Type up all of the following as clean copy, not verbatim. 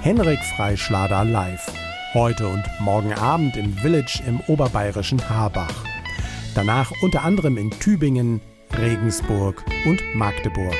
Henrik Freischlader live. Heute und morgen Abend im Village im oberbayerischen Harbach. Danach unter anderem in Tübingen, Regensburg und Magdeburg.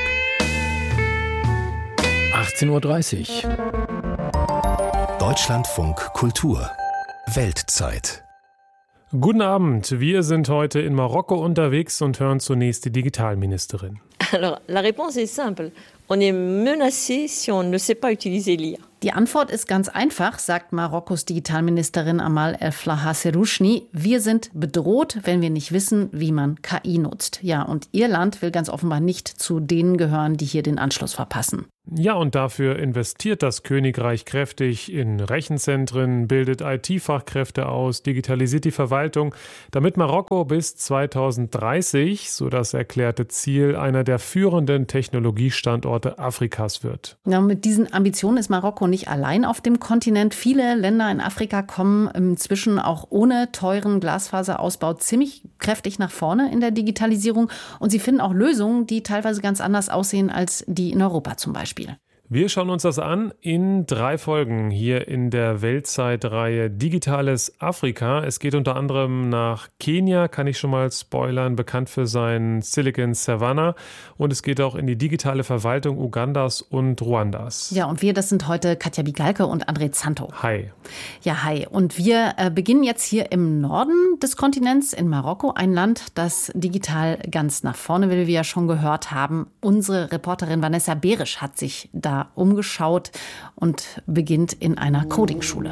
18:30 Uhr. Deutschlandfunk Kultur. Weltzeit. Guten Abend, wir sind heute in Marokko unterwegs und hören zunächst die Digitalministerin. Alors, la réponse est simple. On est menacé si on ne sait pas utiliser l'IA. Die Antwort ist ganz einfach, sagt Marokkos Digitalministerin Amal El-Flaha Serouchni. Wir sind bedroht, wenn wir nicht wissen, wie man KI nutzt. Ja, und ihr Land will ganz offenbar nicht zu denen gehören, die hier den Anschluss verpassen. Ja, und dafür investiert das Königreich kräftig in Rechenzentren, bildet IT-Fachkräfte aus, digitalisiert die Verwaltung, damit Marokko bis 2030, so das erklärte Ziel, einer der führenden Technologiestandorte Afrikas wird. Ja, mit diesen Ambitionen ist Marokko nicht allein auf dem Kontinent. Viele Länder in Afrika kommen inzwischen auch ohne teuren Glasfaserausbau ziemlich kräftig nach vorne in der Digitalisierung. Und sie finden auch Lösungen, die teilweise ganz anders aussehen als die in Europa zum Beispiel. Wir schauen uns das an in 3 Folgen hier in der Weltzeitreihe Digitales Afrika. Es geht unter anderem nach Kenia, kann ich schon mal spoilern, bekannt für sein Silicon Savannah. Und es geht auch in die digitale Verwaltung Ugandas und Ruandas. Ja, und wir, das sind heute Katja Bigalke und André Zanto. Hi. Ja, hi. Und wir beginnen jetzt hier im Norden des Kontinents, in Marokko, ein Land, das digital ganz nach vorne will, wie wir ja schon gehört haben. Unsere Reporterin Vanessa Berisch hat sich da umgeschaut und beginnt in einer Coding-Schule.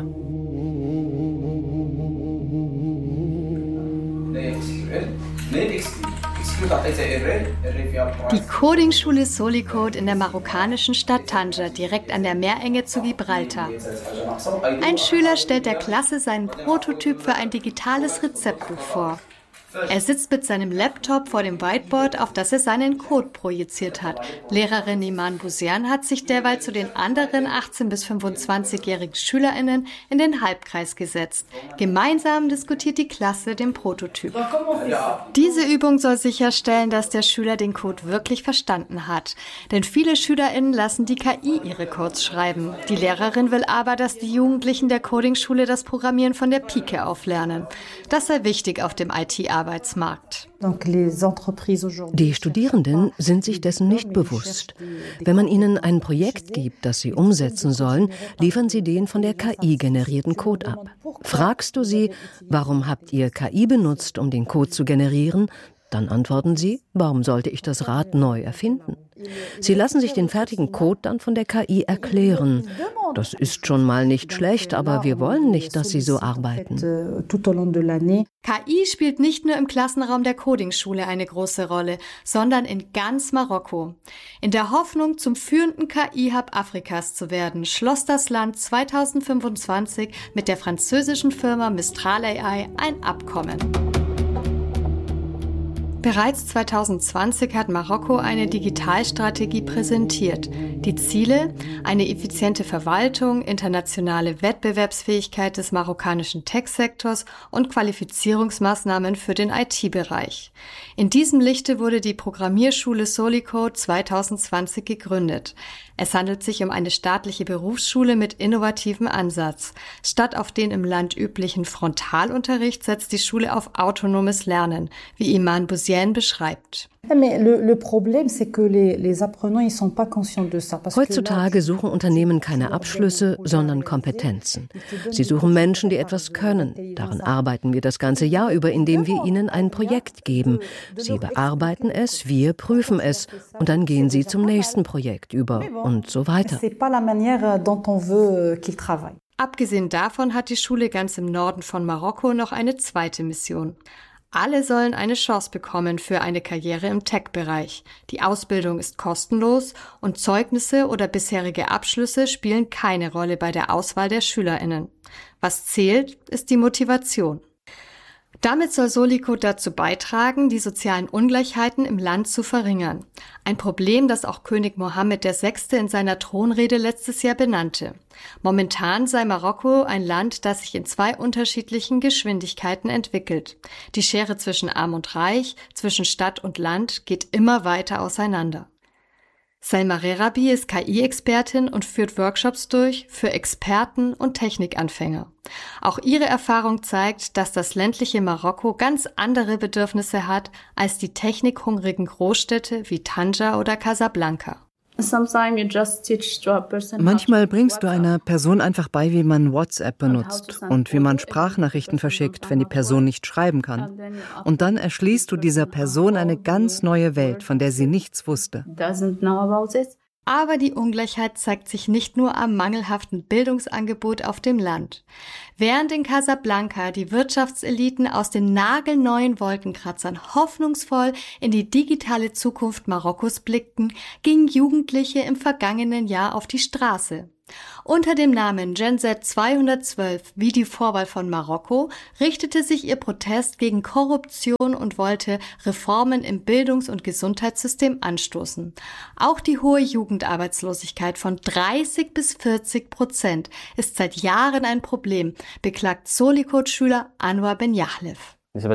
Die Coding-Schule Solicode in der marokkanischen Stadt Tanger, direkt an der Meerenge zu Gibraltar. Ein Schüler stellt der Klasse seinen Prototyp für ein digitales Rezeptbuch vor. Er sitzt mit seinem Laptop vor dem Whiteboard, auf das er seinen Code projiziert hat. Lehrerin Iman Bouziane hat sich derweil zu den anderen 18- bis 25-jährigen SchülerInnen in den Halbkreis gesetzt. Gemeinsam diskutiert die Klasse den Prototyp. Diese Übung soll sicherstellen, dass der Schüler den Code wirklich verstanden hat. Denn viele SchülerInnen lassen die KI ihre Codes schreiben. Die Lehrerin will aber, dass die Jugendlichen der Coding-Schule das Programmieren von der Pike auf lernen. Das sei wichtig auf dem IT-Arbeitsmarkt. Die Studierenden sind sich dessen nicht bewusst. Wenn man ihnen ein Projekt gibt, das sie umsetzen sollen, liefern sie den von der KI generierten Code ab. Fragst du sie, warum habt ihr KI benutzt, um den Code zu generieren? Dann antworten sie, warum sollte ich das Rad neu erfinden? Sie lassen sich den fertigen Code dann von der KI erklären. Das ist schon mal nicht schlecht, aber wir wollen nicht, dass sie so arbeiten. KI spielt nicht nur im Klassenraum der Coding-Schule eine große Rolle, sondern in ganz Marokko. In der Hoffnung, zum führenden KI-Hub Afrikas zu werden, schloss das Land 2025 mit der französischen Firma Mistral AI ein Abkommen. Bereits 2020 hat Marokko eine Digitalstrategie präsentiert. Die Ziele: eine effiziente Verwaltung, internationale Wettbewerbsfähigkeit des marokkanischen Tech-Sektors und Qualifizierungsmaßnahmen für den IT-Bereich. In diesem Lichte wurde die Programmierschule Solicode 2020 gegründet. Es handelt sich um eine staatliche Berufsschule mit innovativem Ansatz. Statt auf den im Land üblichen Frontalunterricht setzt die Schule auf autonomes Lernen, wie Iman Bouziane beschreibt. Heutzutage suchen Unternehmen keine Abschlüsse, sondern Kompetenzen. Sie suchen Menschen, die etwas können. Daran arbeiten wir das ganze Jahr über, indem wir ihnen ein Projekt geben. Sie bearbeiten es, wir prüfen es und dann gehen sie zum nächsten Projekt über und so weiter. Abgesehen davon hat die Schule ganz im Norden von Marokko noch eine zweite Mission. Alle sollen eine Chance bekommen für eine Karriere im Tech-Bereich. Die Ausbildung ist kostenlos und Zeugnisse oder bisherige Abschlüsse spielen keine Rolle bei der Auswahl der SchülerInnen. Was zählt, ist die Motivation. Damit soll Solicode dazu beitragen, die sozialen Ungleichheiten im Land zu verringern. Ein Problem, das auch König Mohammed VI. In seiner Thronrede letztes Jahr benannte. Momentan sei Marokko ein Land, das sich in 2 unterschiedlichen Geschwindigkeiten entwickelt. Die Schere zwischen Arm und Reich, zwischen Stadt und Land geht immer weiter auseinander. Selma Rerabi ist KI-Expertin und führt Workshops durch für Experten und Technikanfänger. Auch ihre Erfahrung zeigt, dass das ländliche Marokko ganz andere Bedürfnisse hat als die technikhungrigen Großstädte wie Tanger oder Casablanca. Manchmal bringst du einer Person einfach bei, wie man WhatsApp benutzt und wie man Sprachnachrichten verschickt, wenn die Person nicht schreiben kann. Und dann erschließt du dieser Person eine ganz neue Welt, von der sie nichts wusste. Aber die Ungleichheit zeigt sich nicht nur am mangelhaften Bildungsangebot auf dem Land. Während in Casablanca die Wirtschaftseliten aus den nagelneuen Wolkenkratzern hoffnungsvoll in die digitale Zukunft Marokkos blickten, gingen Jugendliche im vergangenen Jahr auf die Straße. Unter dem Namen Gen Z 212, wie die Vorwahl von Marokko, richtete sich ihr Protest gegen Korruption und wollte Reformen im Bildungs- und Gesundheitssystem anstoßen. Auch die hohe Jugendarbeitslosigkeit von 30-40% ist seit Jahren ein Problem, beklagt Solikot-Schüler Anwar Ben Yahlef.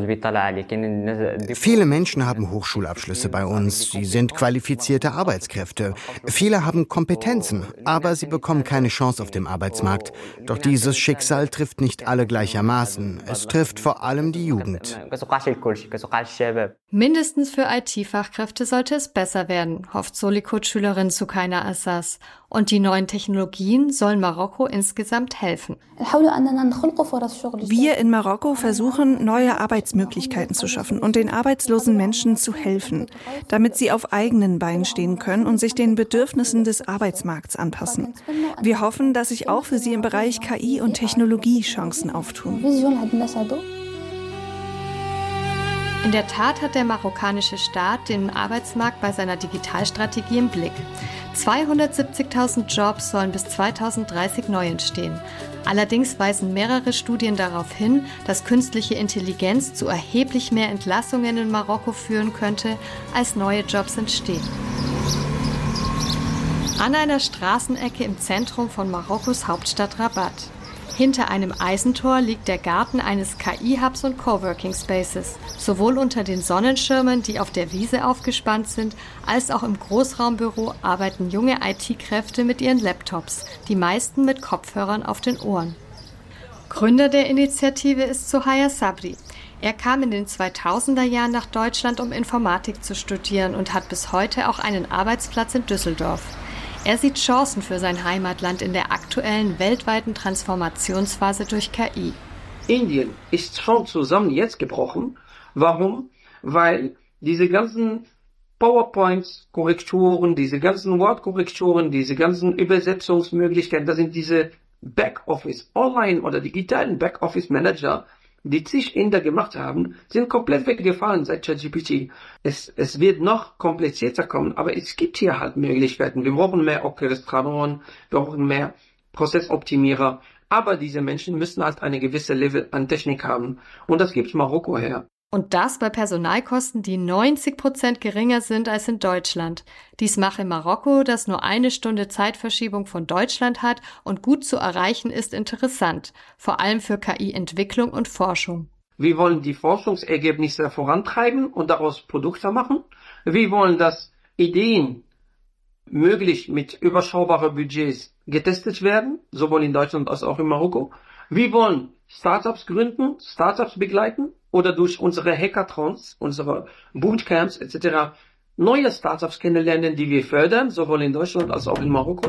Viele Menschen haben Hochschulabschlüsse bei uns. Sie sind qualifizierte Arbeitskräfte. Viele haben Kompetenzen, aber sie bekommen keine Chance auf dem Arbeitsmarkt. Doch dieses Schicksal trifft nicht alle gleichermaßen. Es trifft vor allem die Jugend. Mindestens für IT-Fachkräfte sollte es besser werden, hofft Solikot-Schülerin Sukaina Assas. Und die neuen Technologien sollen Marokko insgesamt helfen. Wir in Marokko versuchen, neue Arbeitsmöglichkeiten zu schaffen und den arbeitslosen Menschen zu helfen, damit sie auf eigenen Beinen stehen können und sich den Bedürfnissen des Arbeitsmarkts anpassen. Wir hoffen, dass sich auch für sie im Bereich KI und Technologie Chancen auftun. In der Tat hat der marokkanische Staat den Arbeitsmarkt bei seiner Digitalstrategie im Blick. 270.000 Jobs sollen bis 2030 neu entstehen. Allerdings weisen mehrere Studien darauf hin, dass künstliche Intelligenz zu erheblich mehr Entlassungen in Marokko führen könnte, als neue Jobs entstehen. An einer Straßenecke im Zentrum von Marokkos Hauptstadt Rabat. Hinter einem Eisentor liegt der Garten eines KI-Hubs und Coworking Spaces. Sowohl unter den Sonnenschirmen, die auf der Wiese aufgespannt sind, als auch im Großraumbüro arbeiten junge IT-Kräfte mit ihren Laptops, die meisten mit Kopfhörern auf den Ohren. Gründer der Initiative ist Sohaya Sabri. Er kam in den 2000er Jahren nach Deutschland, um Informatik zu studieren und hat bis heute auch einen Arbeitsplatz in Düsseldorf. Er sieht Chancen für sein Heimatland in der aktuellen weltweiten Transformationsphase durch KI. Indien ist schon zusammen jetzt gebrochen. Warum? Weil diese ganzen PowerPoint-Korrekturen, diese ganzen Word-Korrekturen, diese ganzen Übersetzungsmöglichkeiten, das sind diese Backoffice, online oder digitalen Backoffice-Manager, die zig Inder gemacht haben, sind komplett weggefallen seit ChatGPT. Es wird noch komplizierter kommen, aber es gibt hier halt Möglichkeiten. Wir brauchen mehr Orchestratoren, wir brauchen mehr Prozessoptimierer, aber diese Menschen müssen halt eine gewisse Level an Technik haben und das gibt Marokko her. Und das bei Personalkosten, die 90% geringer sind als in Deutschland. Dies mache Marokko, das nur eine Stunde Zeitverschiebung von Deutschland hat und gut zu erreichen ist, interessant. Vor allem für KI-Entwicklung und Forschung. Wir wollen die Forschungsergebnisse vorantreiben und daraus Produkte machen. Wir wollen, dass Ideen möglich mit überschaubaren Budgets getestet werden, sowohl in Deutschland als auch in Marokko. Wir wollen Startups gründen, Startups begleiten oder durch unsere Hackathons, unsere Bootcamps etc. neue Startups kennenlernen, die wir fördern, sowohl in Deutschland als auch in Marokko.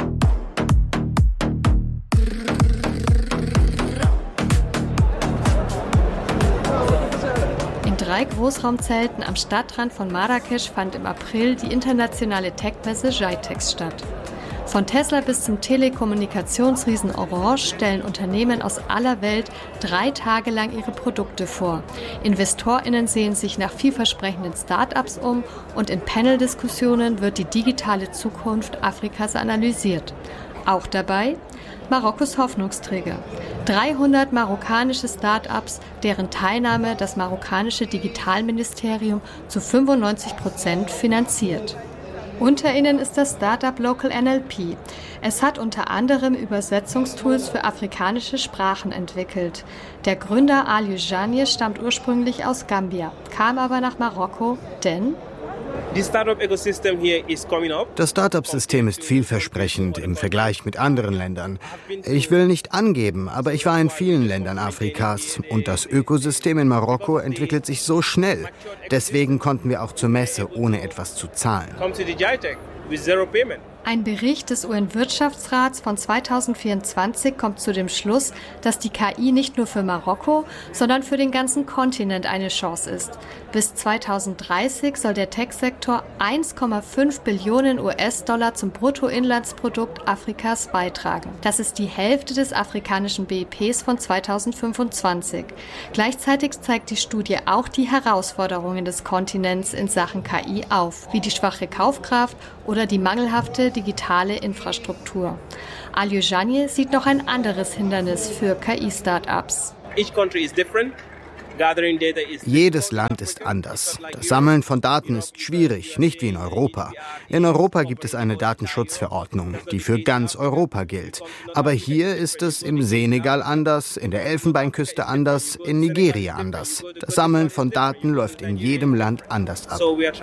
In 3 Großraumzelten am Stadtrand von Marrakesch fand im April die internationale Tech-Messe GITEX statt. Von Tesla bis zum Telekommunikationsriesen Orange stellen Unternehmen aus aller Welt 3 Tage lang ihre Produkte vor. InvestorInnen sehen sich nach vielversprechenden Start-ups um und in Panel-Diskussionen wird die digitale Zukunft Afrikas analysiert. Auch dabei Marokkos Hoffnungsträger. 300 marokkanische Start-ups, deren Teilnahme das marokkanische Digitalministerium zu 95% finanziert. Unter ihnen ist das Startup Local NLP. Es hat unter anderem Übersetzungstools für afrikanische Sprachen entwickelt. Der Gründer Aliou Janie stammt ursprünglich aus Gambia, kam aber nach Marokko, denn Das Startup-System ist vielversprechend im Vergleich mit anderen Ländern. Ich will nicht angeben, aber ich war in vielen Ländern Afrikas und das Ökosystem in Marokko entwickelt sich so schnell. Deswegen konnten wir auch zur Messe, ohne etwas zu zahlen. Ein Bericht des UN-Wirtschaftsrats von 2024 kommt zu dem Schluss, dass die KI nicht nur für Marokko, sondern für den ganzen Kontinent eine Chance ist. Bis 2030 soll der Tech-Sektor 1,5 Billionen US-Dollar zum Bruttoinlandsprodukt Afrikas beitragen. Das ist die Hälfte des afrikanischen BIPs von 2025. Gleichzeitig zeigt die Studie auch die Herausforderungen des Kontinents in Sachen KI auf, wie die schwache Kaufkraft oder die mangelhafte digitale Infrastruktur. Aliou Janie sieht noch ein anderes Hindernis für KI-Startups. Jedes Land ist anders. Das Sammeln von Daten ist schwierig, nicht wie in Europa. In Europa gibt es eine Datenschutzverordnung, die für ganz Europa gilt. Aber hier ist es im Senegal anders, in der Elfenbeinküste anders, in Nigeria anders. Das Sammeln von Daten läuft in jedem Land anders ab.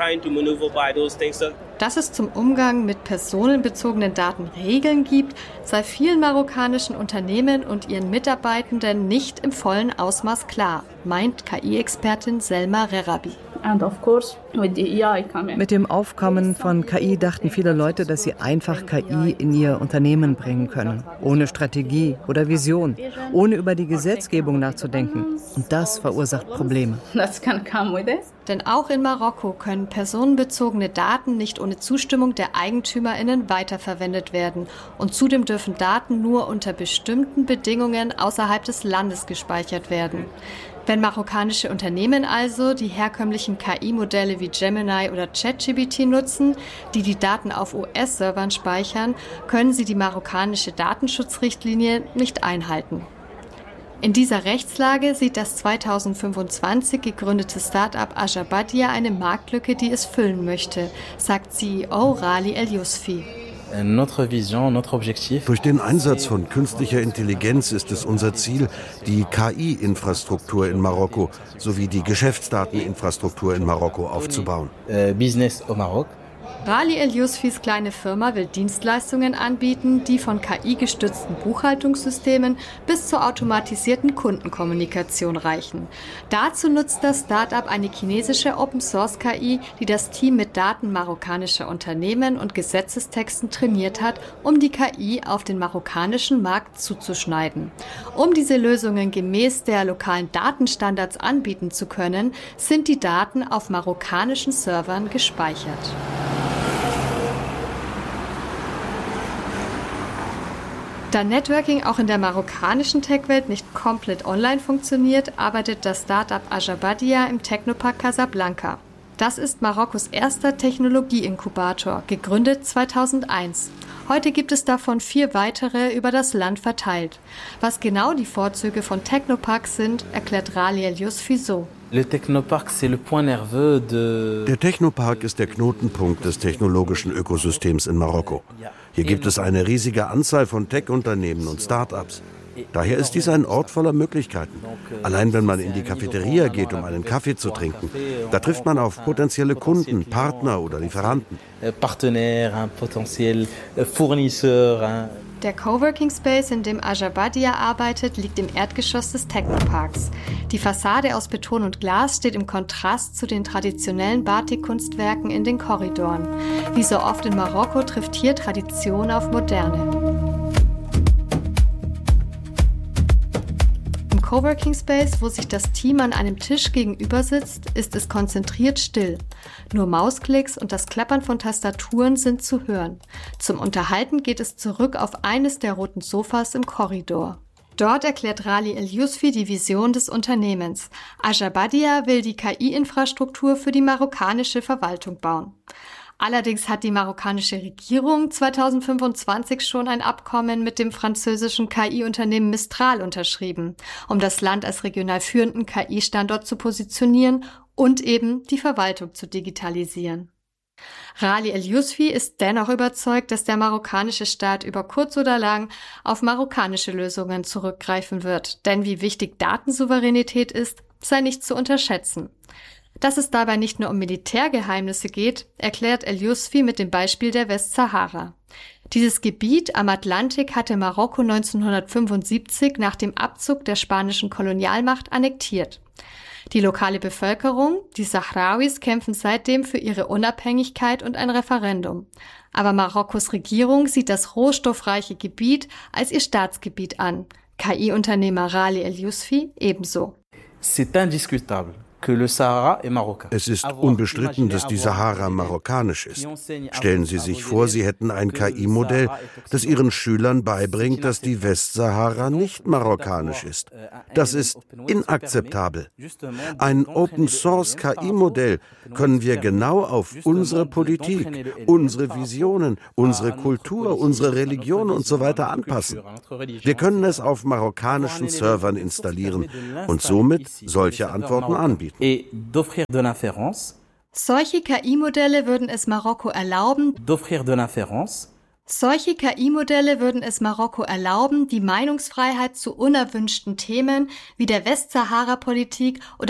Dass es zum Umgang mit personenbezogenen Daten Regeln gibt, sei vielen marokkanischen Unternehmen und ihren Mitarbeitenden nicht im vollen Ausmaß klar, meint KI-Expertin Selma Rerabi. Mit dem Aufkommen von KI dachten viele Leute, dass sie einfach KI in ihr Unternehmen bringen können, ohne Strategie oder Vision, ohne über die Gesetzgebung nachzudenken. Und das verursacht Probleme. Denn auch in Marokko können personenbezogene Daten nicht ohne Zustimmung der EigentümerInnen weiterverwendet werden. Und zudem dürfen Daten nur unter bestimmten Bedingungen außerhalb des Landes gespeichert werden. Wenn marokkanische Unternehmen also die herkömmlichen KI-Modelle wie Gemini oder ChatGPT nutzen, die die Daten auf US-Servern speichern, können sie die marokkanische Datenschutzrichtlinie nicht einhalten. In dieser Rechtslage sieht das 2025 gegründete Start-up Ajabadia eine Marktlücke, die es füllen möchte, sagt CEO Rali El Yousfi. Durch den Einsatz von künstlicher Intelligenz ist es unser Ziel, die KI-Infrastruktur in Marokko sowie die Geschäftsdateninfrastruktur in Marokko aufzubauen. Rali El Yousfis kleine Firma will Dienstleistungen anbieten, die von KI-gestützten Buchhaltungssystemen bis zur automatisierten Kundenkommunikation reichen. Dazu nutzt das Start-up eine chinesische Open-Source-KI, die das Team mit Daten marokkanischer Unternehmen und Gesetzestexten trainiert hat, um die KI auf den marokkanischen Markt zuzuschneiden. Um diese Lösungen gemäß der lokalen Datenstandards anbieten zu können, sind die Daten auf marokkanischen Servern gespeichert. Da Networking auch in der marokkanischen Tech-Welt nicht komplett online funktioniert, arbeitet das Start-up Ajabadia im Technopark Casablanca. Das ist Marokkos erster Technologie-Inkubator, gegründet 2001. Heute gibt es davon 4 weitere über das Land verteilt. Was genau die Vorzüge von Technoparks sind, erklärt Rali El Yousfi so. Der Technopark ist der Knotenpunkt des technologischen Ökosystems in Marokko. Hier gibt es eine riesige Anzahl von Tech-Unternehmen und Start-ups. Daher ist dies ein Ort voller Möglichkeiten. Allein wenn man in die Cafeteria geht, um einen Kaffee zu trinken, da trifft man auf potenzielle Kunden, Partner oder Lieferanten. Der Coworking Space, in dem Ajabadia arbeitet, liegt im Erdgeschoss des Technoparks. Die Fassade aus Beton und Glas steht im Kontrast zu den traditionellen Batik-Kunstwerken in den Korridoren. Wie so oft in Marokko trifft hier Tradition auf Moderne. Im Coworking Space, wo sich das Team an einem Tisch gegenüber sitzt, ist es konzentriert still. Nur Mausklicks und das Klappern von Tastaturen sind zu hören. Zum Unterhalten geht es zurück auf eines der roten Sofas im Korridor. Dort erklärt Rali El Yousfi die Vision des Unternehmens. Ajabadia will die KI-Infrastruktur für die marokkanische Verwaltung bauen. Allerdings hat die marokkanische Regierung 2025 schon ein Abkommen mit dem französischen KI-Unternehmen Mistral unterschrieben, um das Land als regional führenden KI-Standort zu positionieren und eben die Verwaltung zu digitalisieren. Rali El Yousfi ist dennoch überzeugt, dass der marokkanische Staat über kurz oder lang auf marokkanische Lösungen zurückgreifen wird. Denn wie wichtig Datensouveränität ist, sei nicht zu unterschätzen. Dass es dabei nicht nur um Militärgeheimnisse geht, erklärt El-Yousfi mit dem Beispiel der Westsahara. Dieses Gebiet am Atlantik hatte Marokko 1975 nach dem Abzug der spanischen Kolonialmacht annektiert. Die lokale Bevölkerung, die Sahrawis, kämpfen seitdem für ihre Unabhängigkeit und ein Referendum. Aber Marokkos Regierung sieht das rohstoffreiche Gebiet als ihr Staatsgebiet an. KI-Unternehmer Rali El-Yousfi ebenso. C'est indiscutable. Es ist unbestritten, dass die Sahara marokkanisch ist. Stellen Sie sich vor, Sie hätten ein KI-Modell, das Ihren Schülern beibringt, dass die Westsahara nicht marokkanisch ist. Das ist inakzeptabel. Ein Open-Source-KI-Modell können wir genau auf unsere Politik, unsere Visionen, unsere Kultur, unsere Religion und so weiter anpassen. Wir können es auf marokkanischen Servern installieren und somit solche Antworten anbieten. Solche KI-Modelle würden es Marokko erlauben, die Meinungsfreiheit zu unerwünschten Themen wie der Westsahara-Politik oder